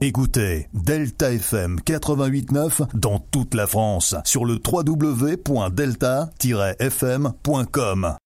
Écoutez Delta FM 88.9 dans toute la France sur le www.delta-fm.com.